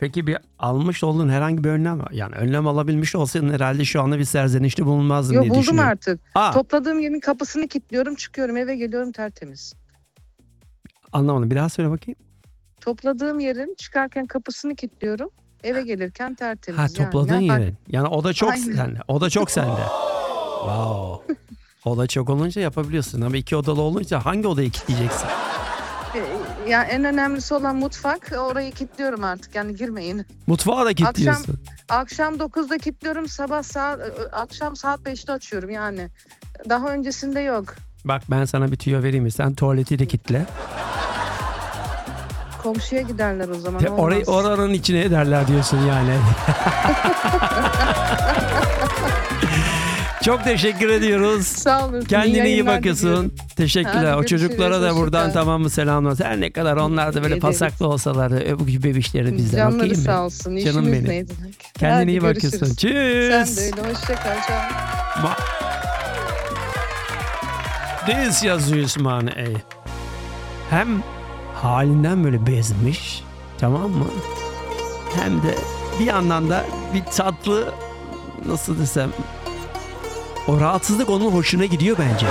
Peki bir almış olduğun herhangi bir önlem var. Yani önlem alabilmiş olsaydın herhalde şu anda bir serzenişte bulunmazdın Yok, diye buldum düşünüyorum. artık. Aa, Topladığım yerin kapısını kilitliyorum, çıkıyorum, eve geliyorum, tertemiz. anlamadım. Bir daha söyle bakayım. Topladığım yerin çıkarken kapısını kilitliyorum, eve gelirken tertemiz. Ha, Yani topladığın ne yapar- yerin. Yani o da çok Aynen. sende. O da çok sende. Wow. O da çok olunca yapabiliyorsun ama 2 odalı olunca hangi odayı kilitleyeceksin? Ya en önemlisi olan mutfak, orayı kilitliyorum artık, yani girmeyin. Mutfağı da kilitliyorsun. Akşam 9'da kilitliyorum, akşam saat 5'te açıyorum yani. Daha öncesinde yok. Bak ben sana bir tüyo vereyim mi? Sen tuvaleti de kilitle. Komşuya giderler o zaman. Orayı olmaz. oranın içine ederler diyorsun yani. Çok teşekkür ediyoruz. Sağ olun. Kendine iyi bakıyorsun. Teşekkürler. Hadi O çocuklara görüşürüz, da buradan hoşça kal. tamamı selamlar. Her ne kadar onlar da böyle Evet. pasaklı olsalar da öbür bebişleri bizden, Canları okey mi? sağ olsun. Canım İşimiz benim. neydi? Kendine Hadi iyi görüşürüz. bakıyorsun. Sen Tschüss. de öyle. Hoşça kal. Ciao. This yazıyor man ey. Hem halinden böyle bezmiş, tamam mı? Hem de bir yandan da bir tatlı, nasıl desem, o rahatsızlık onun hoşuna gidiyor bence.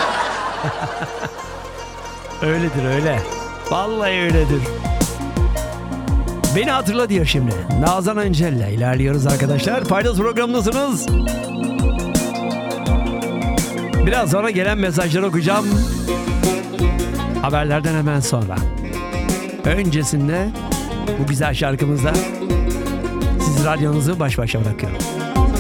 Öyledir öyle. Vallahi öyledir. Beni hatırla diyor şimdi. Nazan Öncel'le ilerliyoruz arkadaşlar. Faydası programındasınız. Biraz sonra gelen mesajları okuyacağım. Haberlerden hemen sonra. Öncesinde bu güzel şarkımızla siz radyonuzu baş başa bırakıyorum.